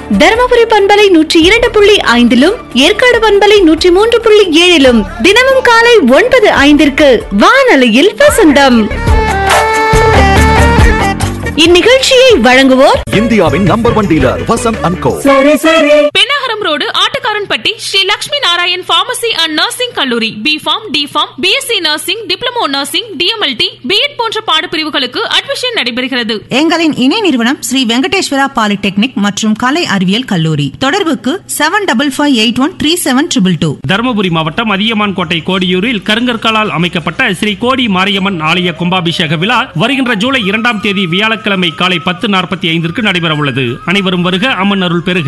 தருமபுரி பண்பலை 102.5 ஏற்காடு பண்பலை 103.7 தினமும் காலை 9:05 வானொலியில் வசந்தம். இந்நிகழ்ச்சியை வழங்குவோர் இந்தியாவின் number 1 dealer Vasanth and go. Pennagaram road Attukaranpatti Sri Lakshmi Narayan pharmacy and nursing கல்லூரி. B.Pharm, D.Pharm, BSc nursing, diploma nursing, DMLT, B.Ed போன்ற பாடப்பிரிவுகளுக்கு அட்மிஷன் நடைபெறுகிறது. எங்களின் இணை நிறுவனம் ஸ்ரீ வெங்கடேஸ்வரா பாலிடெக்னிக் மற்றும் கலை அறிவியல் கல்லூரி. தொடர்புக்கு 7558137222. தருமபுரி மாவட்டம் அதியமான் கோட்டை கோடியூரில் கருங்கற்களால் அமைக்கப்பட்ட ஸ்ரீ கோடி மாரியம்மன் ஆலய கும்பாபிஷேக விழா வருகின்ற ஜூலை 2ஆம் தேதி வியாழக்கிழமை காலை 10:45 நடைபெற உள்ளது. அனைவரும் வருக, அம்மன் அருள் பெறுக.